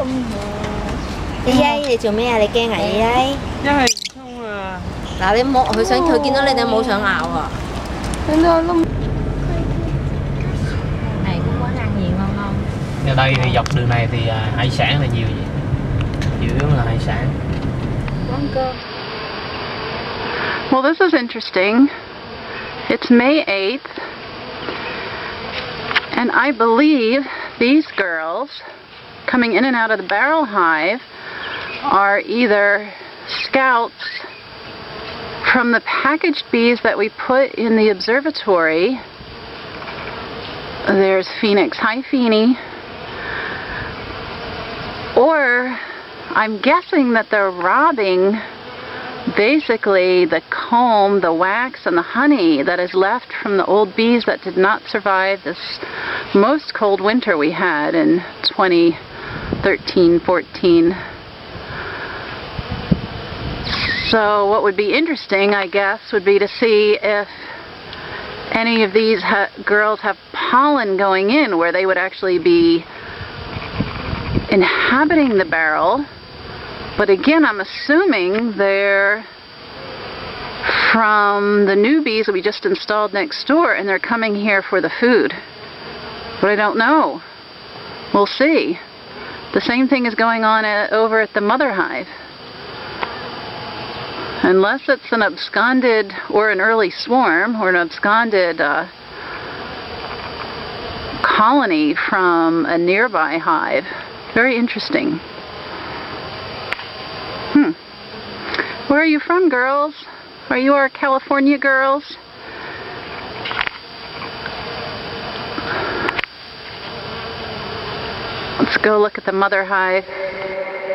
依依，你做咩啊？你驚啊？依依？ 一係唔通啊！ 嗱，你摸佢見到你冇想咬啊？ Nó nó Này cũng quán ăn gì ngon ngon. Ở đây thì dọc đường này thì hải sản là nhiều vậy. Chủ yếu là hải sản. Quán cơm. Well, this is interesting. It's May 8th, and I believe these girls coming in and out of the barrel hive are either scouts from the packaged bees that we put in the observatory. There's Phoenix. Hi, Feeny. Or I'm guessing that they're robbing basically the comb, the wax, and the honey that is left from the old bees that did not survive this most cold winter we had in 2013-14. So what would be interesting, I guess, would be to see if any of these girls have pollen going in where they would actually be inhabiting the barrel. But again, I'm assuming they're from the new bees that we just installed next door, and they're coming here for the food. But I don't know. We'll see. The same thing is going on over at the mother hive. Unless it's an absconded or an early swarm or an absconded colony from a nearby hive. Very interesting. Where are you from, girls? Are you our California girls? Let's go look at the mother hive.